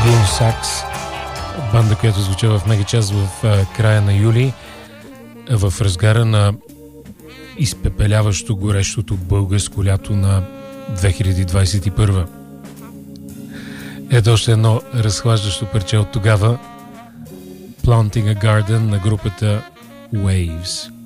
Blue Sax, банда, която звуча в Мегачас в края на юли, в разгара на изпепеляващо горещото българско лято на 2021. Ето още едно разхлаждащо парче от тогава, Planting a Garden на групата Waves.